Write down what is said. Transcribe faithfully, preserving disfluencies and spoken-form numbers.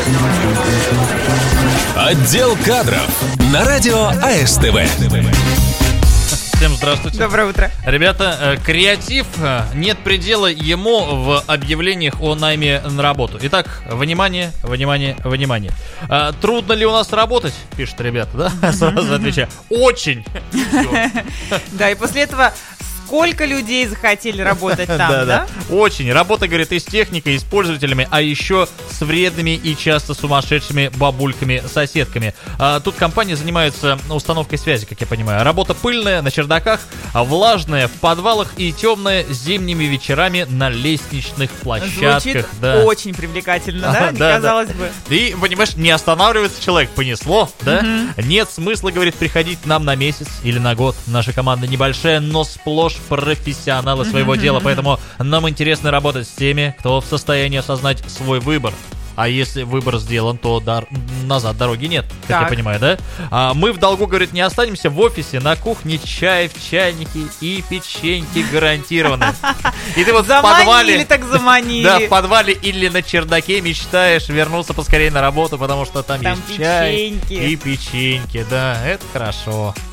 Отдел кадров на радио АСТВ. Всем здравствуйте. Доброе утро. Ребята, э, креатив, э, нет предела ему в объявлениях о найме на работу. Итак, внимание, внимание, внимание. Э, трудно ли у нас работать? Пишут ребята, да? Сразу отвечаю. Очень. Да, и после этого сколько людей захотели работать там, да? Да? Очень. Работа, говорит, и с техникой, и с пользователями, а еще с вредными и часто сумасшедшими бабульками-соседками. А, тут компания занимается установкой связи, как я понимаю. Работа пыльная, на чердаках, влажная в подвалах и темная зимними вечерами на лестничных площадках. Звучит да. очень привлекательно, да? А, Не да, казалось да. бы. И, понимаешь, не останавливается человек, понесло, да? Мгм. Нет смысла, говорит, приходить к нам на месяц или на год. Наша команда небольшая, но сплошь профессионалы своего дела, поэтому нам интересно работать с теми, кто в состоянии осознать свой выбор. А если выбор сделан, то дар... назад дороги нет, как Так. я понимаю, да? А мы в долгу, говорит, не останемся в офисе, на кухне чай в чайнике и печеньки гарантированы. И ты вот в подвале... Заманили так заманили. Да, в подвале или на чердаке мечтаешь вернуться поскорее на работу, потому что там, Там есть чай печеньки. и печеньки, да, это хорошо.